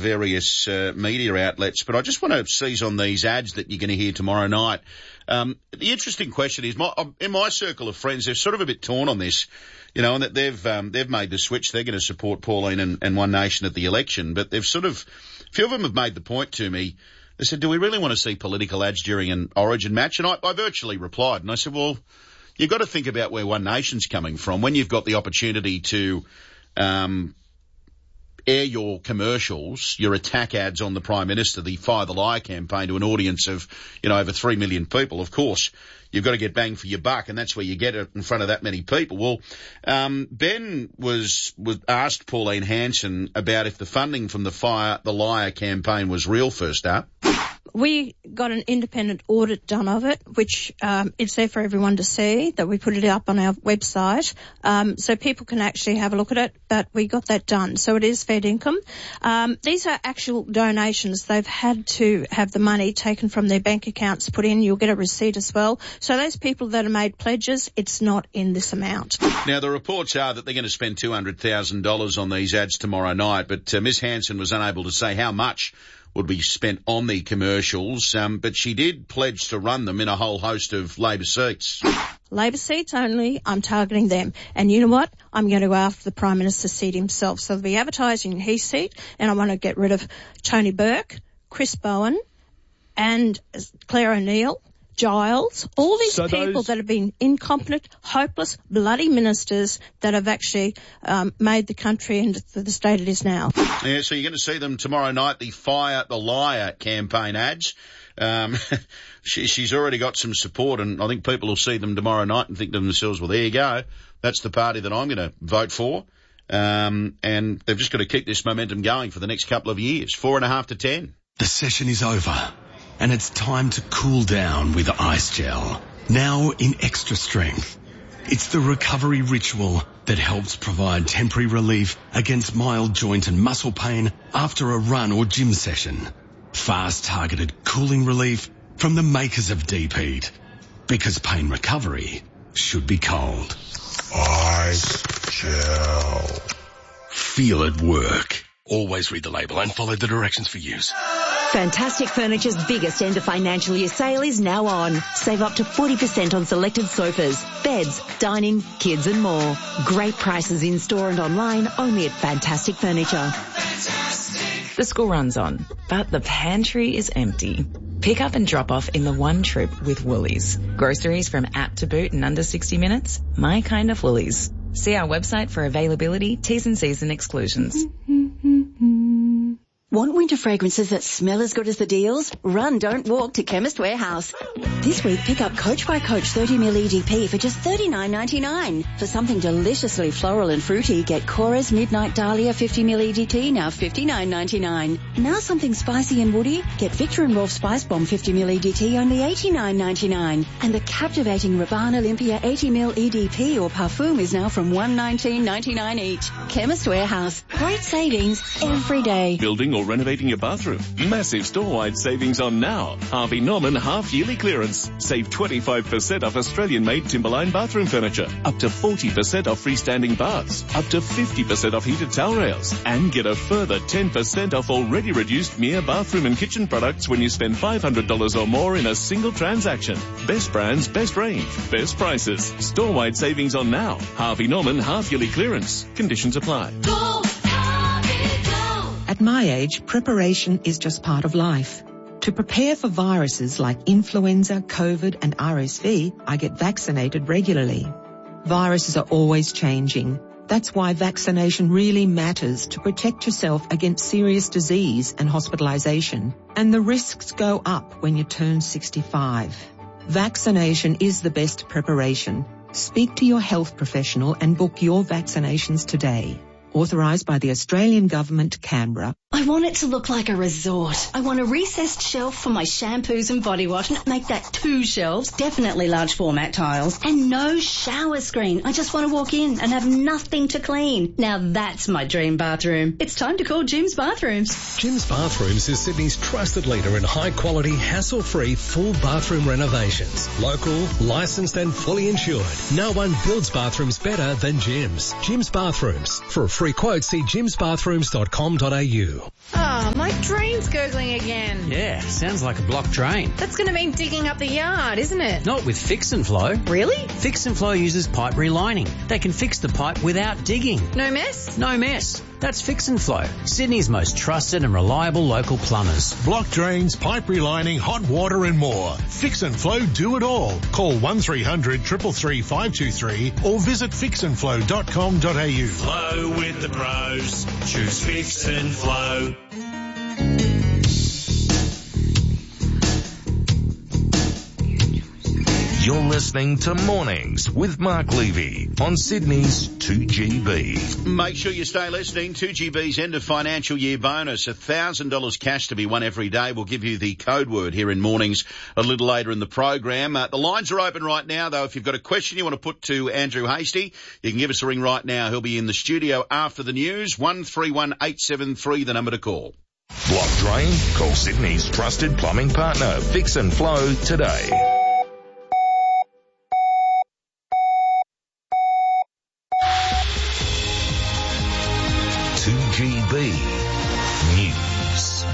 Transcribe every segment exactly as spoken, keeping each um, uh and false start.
various uh, media outlets, but I just want to seize on these ads that you're going to hear tomorrow night. Um, the interesting question is, my, in my circle of friends, they're sort of a bit torn on this, you know, and that they've um, they've made the switch. They're going to support Pauline and, and One Nation at the election, but they've sort of, a few of them have made the point to me. They said, do we really want to see political ads during an Origin match? And I, I virtually replied, and I said, well, you've got to think about where One Nation's coming from. When you've got the opportunity to um air your commercials, your attack ads on the Prime Minister, the Fire the Liar campaign to an audience of, you know, over three million people, of course, you've got to get bang for your buck, and that's where you get it in front of that many people. Well, um, Ben was, was asked Pauline Hanson about if the funding from the Fire the Liar campaign was real first up. We got an independent audit done of it, which um, it's there for everyone to see, that we put it up on our website, um, so people can actually have a look at it, but we got that done. So it is fair income. Um, these are actual donations. They've had to have the money taken from their bank accounts put in. You'll get a receipt as well. So those people that have made pledges, it's not in this amount. Now, the reports are that they're going to spend two hundred thousand dollars on these ads tomorrow night, but uh, Miz Hanson was unable to say how much would be spent on the commercials, um, but she did pledge to run them in a whole host of Labor seats. Labor seats only, I'm targeting them. And you know what? I'm going to go after the Prime Minister's seat himself. So they'll be advertising in his seat, and I want to get rid of Tony Burke, Chris Bowen, and Claire O'Neill, Giles, all these so people those... that have been incompetent, hopeless, bloody ministers that have actually um, made the country into the state it is now. Yeah, so you're going to see them tomorrow night, the Fire the Liar campaign ads. Um, she, she's already got some support, and I think people will see them tomorrow night and think to themselves, well, there you go. That's the party that I'm going to vote for. Um, and they've just got to keep this momentum going for the next couple of years. Four and a half to ten. The session is over, and it's time to cool down with Ice Gel. Now in extra strength. It's the recovery ritual that helps provide temporary relief against mild joint and muscle pain after a run or gym session. Fast targeted cooling relief from the makers of Deep Heat. Because pain recovery should be cold. Ice Gel. Feel it work. Always read the label and follow the directions for use. Fantastic Furniture's biggest end of financial year sale is now on. Save up to forty percent on selected sofas, beds, dining, kids and more. Great prices in store and online only at Fantastic Furniture. The school runs on, but the pantry is empty. Pick up and drop off in the one trip with Woolies. Groceries from app to boot in under sixty minutes. My kind of Woolies. See our website for availability, T's and C's and exclusions. Want winter fragrances that smell as good as the deals? Run, don't walk to Chemist Warehouse. This week, pick up Coach by Coach thirty milliliter E D P for just thirty-nine ninety-nine. For something deliciously floral and fruity, get Cora's Midnight Dahlia fifty milliliter E D T, now fifty-nine ninety-nine. Now something spicy and woody, get Victor and Rolf Spice Bomb fifty milliliter E D T, only eighty-nine ninety-nine. And the captivating Rabanne Olympia eighty milliliter E D P or Parfum is now from one nineteen ninety-nine each. Chemist Warehouse. Great savings every day. Building or renovating your bathroom? Massive store-wide savings on now. Harvey Norman half-yearly clearance. Save twenty-five percent off Australian-made Timberline bathroom furniture. Up to forty percent off freestanding baths. Up to fifty percent off heated towel rails. And get a further ten percent off already reduced Mia bathroom and kitchen products when you spend five hundred dollars or more in a single transaction. Best brands, best range, best prices. Store-wide savings on now. Harvey Norman half-yearly clearance. Conditions apply. Go, Harvey, go. At my age, preparation is just part of life. To prepare for viruses like influenza, COVID and R S V, I get vaccinated regularly. Viruses are always changing. That's why vaccination really matters to protect yourself against serious disease and hospitalization. And the risks go up when you turn sixty-five. Vaccination is the best preparation. Speak to your health professional and book your vaccinations today. Authorised by the Australian Government, Canberra. I want it to look like a resort. I want a recessed shelf for my shampoos and body wash, and make that two shelves, definitely large format tiles, and no shower screen. I just want to walk in and have nothing to clean. Now that's my dream bathroom. It's time to call Jim's Bathrooms. Jim's Bathrooms is Sydney's trusted leader in high-quality, hassle-free, full bathroom renovations. Local, licensed and fully insured. No one builds bathrooms better than Jim's. Jim's Bathrooms. For a free quote, see jims bathrooms dot com dot a u. Ah, my drain's gurgling again. Yeah, sounds like a blocked drain. That's going to mean digging up the yard, isn't it? Not with Fix and Flow. Really? Fix and Flow uses pipe relining. They can fix the pipe without digging. No mess? No mess. That's Fix and Flow, Sydney's most trusted and reliable local plumbers. Block drains, pipe relining, hot water and more. Fix and Flow do it all. Call one three hundred, three three three, five two three or visit fix and flow dot com dot a u. Flow with the pros. Choose Fix and Flow. You're listening to Mornings with Mark Levy on Sydney's two G B. Make sure you stay listening. two G B's end of financial year bonus, one thousand dollars cash to be won every day. We'll give you the code word here in Mornings a little later in the program. Uh, the lines are open right now, though. If you've got a question you want to put to Andrew Hasty, you can give us a ring right now. He'll be in the studio after the news. one three one eight seven three, the number to call. Block drain? Call Sydney's trusted plumbing partner, Fix and Flow, today. two G B News.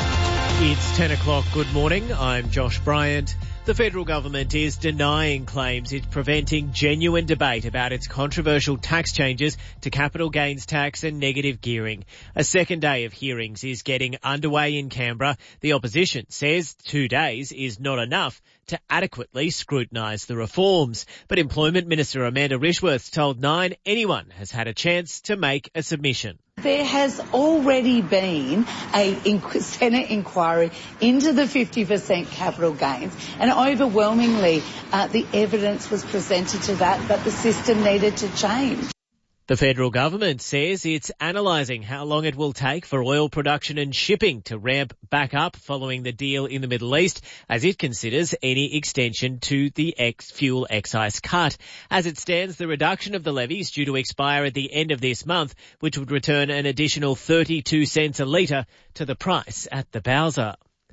It's ten o'clock. Good morning. I'm Josh Bryant. The federal government is denying claims it's preventing genuine debate about its controversial tax changes to capital gains tax and negative gearing. A second day of hearings is getting underway in Canberra. The opposition says two days is not enough to adequately scrutinise the reforms. But Employment Minister Amanda Rishworth told Nine anyone has had a chance to make a submission. There has already been a inqu- Senate inquiry into the fifty percent capital gains, and overwhelmingly uh, the evidence was presented to that, that the system needed to change. The federal government says it's analysing how long it will take for oil production and shipping to ramp back up following the deal in the Middle East, as it considers any extension to the ex- fuel excise cut. As it stands, the reduction of the levy is due to expire at the end of this month, which would return an additional thirty-two cents a litre to the price at the bowser.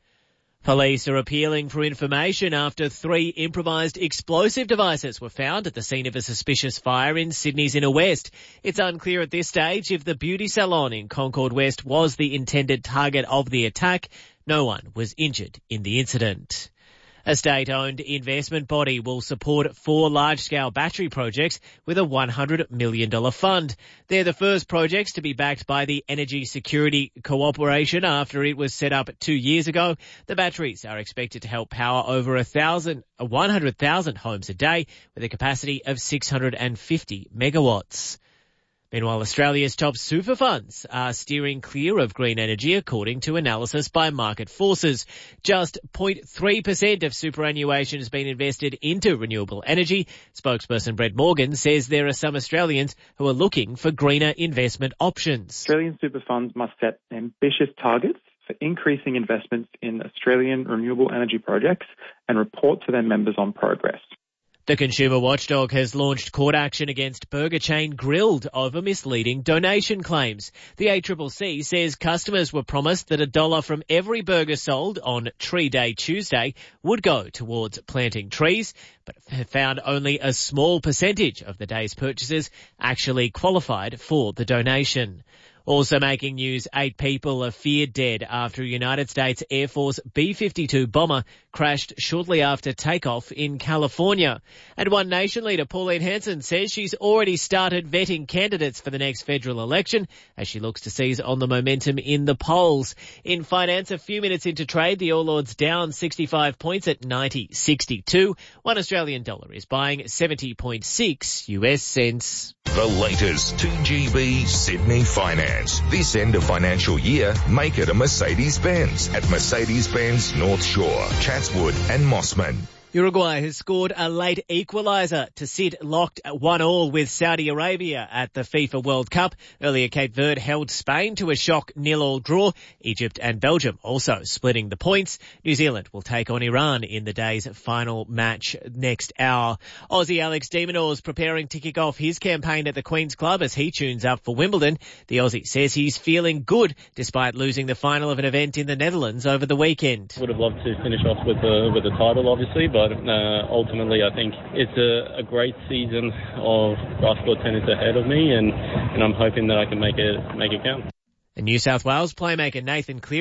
Police are appealing for information after three improvised explosive devices were found at the scene of a suspicious fire in Sydney's Inner West. It's unclear at this stage if the beauty salon in Concord West was the intended target of the attack. No one was injured in the incident. A state-owned investment body will support four large-scale battery projects with a one hundred million dollars fund. They're the first projects to be backed by the Energy Security Cooperation after it was set up two years ago. The batteries are expected to help power over a thousand, one hundred thousand homes a day with a capacity of six hundred fifty megawatts. Meanwhile, Australia's top super funds are steering clear of green energy according to analysis by Market Forces. Just zero point three percent of superannuation has been invested into renewable energy. Spokesperson Brett Morgan says there are some Australians who are looking for greener investment options. Australian super funds must set ambitious targets for increasing investments in Australian renewable energy projects and report to their members on progress. The consumer watchdog has launched court action against burger chain Grilled over misleading donation claims. The A C C C says customers were promised that a dollar from every burger sold on Tree Day Tuesday would go towards planting trees, but found only a small percentage of the day's purchases actually qualified for the donation. Also making news, eight people are feared dead after a United States Air Force B fifty-two bomber crashed shortly after takeoff in California. And One Nation leader Pauline Hanson says she's already started vetting candidates for the next federal election as she looks to seize on the momentum in the polls. In finance, a few minutes into trade, the All Ords down sixty-five points at ninety sixty-two. One Australian dollar is buying seventy point six U S cents. The latest two G B Sydney Finance. This end of financial year, make it a Mercedes-Benz at Mercedes-Benz North Shore, Chatswood and Mossman. Uruguay has scored a late equaliser to sit locked at one all with Saudi Arabia at the FIFA World Cup. Earlier, Cape Verde held Spain to a shock nil-all draw. Egypt and Belgium also splitting the points. New Zealand will take on Iran in the day's final match next hour. Aussie Alex de Minaur's preparing to kick off his campaign at the Queen's Club as he tunes up for Wimbledon. The Aussie says he's feeling good despite losing the final of an event in the Netherlands over the weekend. Would have loved to finish off with the, with the title, obviously, but But uh, ultimately, I think it's a, a great season of basketball tennis ahead of me, and, and I'm hoping that I can make it make it count. And New South Wales playmaker Nathan Cleary